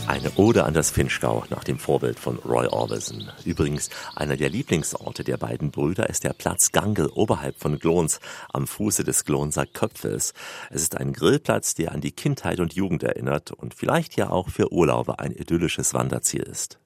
Eine Ode an das Vinschgau nach dem Vorbild von Roy Orbison. Übrigens, einer der Lieblingsorte der beiden Brüder ist der Platz Gangl oberhalb von Glons, am Fuße des Glonser Köpfes. Es ist ein Grillplatz, der an die Kindheit und Jugend erinnert und vielleicht ja auch für Urlauber ein idyllisches Wanderziel ist.